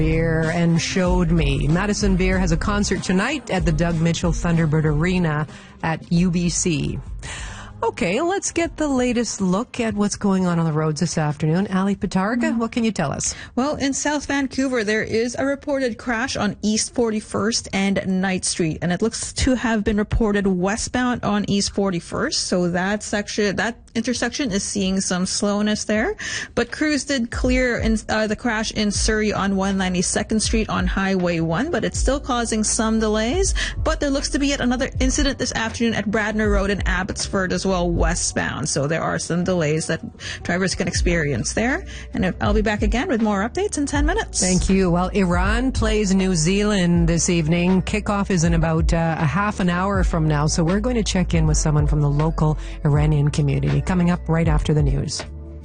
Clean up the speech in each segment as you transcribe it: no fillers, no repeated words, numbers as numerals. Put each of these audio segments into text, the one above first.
Beer and Showed Me. Madison Beer has a concert tonight at the Doug Mitchell Thunderbird Arena at UBC. Okay, let's get the latest look at what's going on the roads this afternoon. Ali Patarga, what can you tell us? Well, in South Vancouver, there is a reported crash on East 41st and Knight Street, and it looks to have been reported westbound on East 41st. So that intersection is seeing some slowness there. But crews did clear the crash in Surrey on 192nd Street on Highway 1, but it's still causing some delays. But there looks to be yet another incident this afternoon at Bradner Road in Abbotsford as well, westbound. So there are some delays that drivers can experience there. And I'll be back again with more updates in 10 minutes. Thank you. Well, Iran plays New Zealand this evening. Kickoff is in about a half an hour from now. So we're going to check in with someone from the local Iranian community coming up right after the news.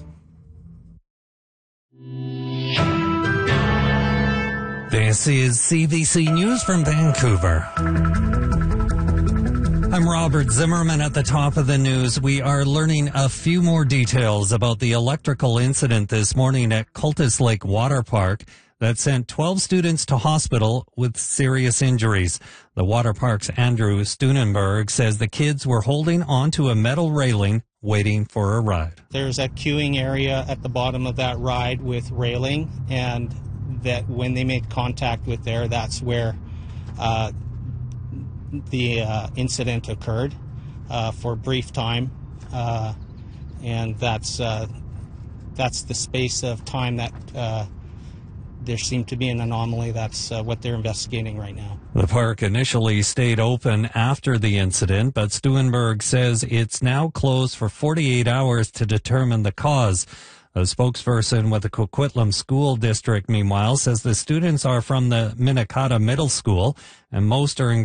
This is CBC News from Vancouver. I'm Robert Zimmerman. At the top of the news. We are learning a few more details about the electrical incident this morning at Cultus Lake Water Park that sent 12 students to hospital with serious injuries. The water park's Andrew Steunenberg says the kids were holding onto a metal railing waiting for a ride. There's a queuing area at the bottom of that ride with railing, and that when they made contact with there, that's where the incident occurred for a brief time, and that's the space of time that there seemed to be an anomaly. That's what they're investigating right now. The park initially stayed open after the incident, but Steunenberg says it's now closed for 48 hours to determine the cause. A spokesperson with the Coquitlam School District, meanwhile, says the students are from the Minnekata Middle School, and most are in